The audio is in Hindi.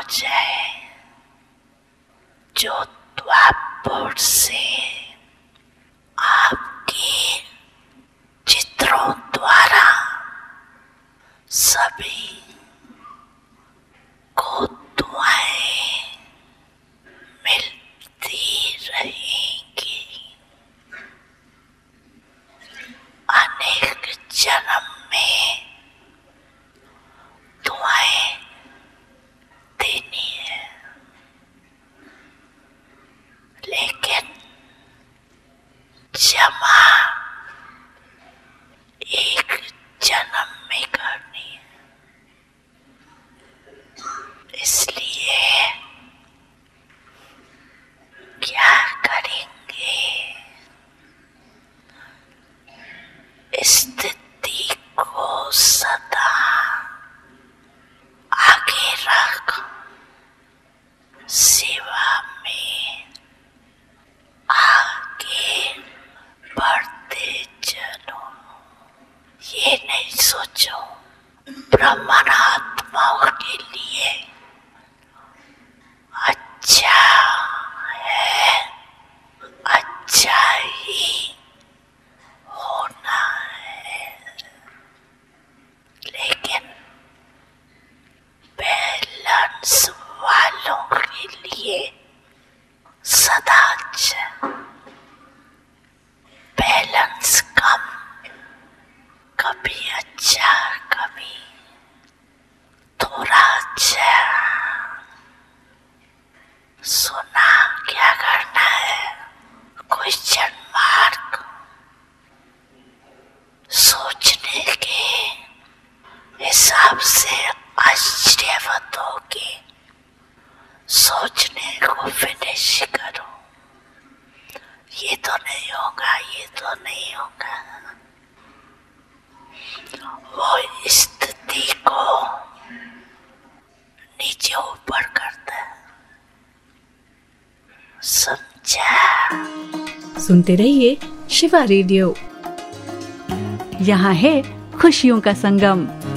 जाए जो द्वापर से आपके चित्रों द्वारा सभी को दुआएं मिलती रहेंगी। अनेक जन्म में दुआएं देनी है, लेकिन जमा एक जन्म में करनी है। इसलिए क्या करेंगे, स्थिति को सदा आगे रख सेवा में आगे बढ़ते चलो। ये नहीं सोचो ब्रह्मात्माओं के लिए अच्छा है, अच्छा ही होना है, लेकिन बैलेंस वालों के लिए सदा अच्छा। बैलेंस कम, कभी अच्छा कभी थोड़ा अच्छा। सुना क्या करना है, क्वेश्चन मार्क। सोचने के हिसाब से आश्चर्यवत होगी, सोचने को फिनिश करो। ये तो नहीं होगा, ये तो नहीं होगा। वो स्थिति को नीचे ऊपर करता है, समझा? सुनते रहिए शिवा रेडियो। यहाँ है खुशियों का संगम।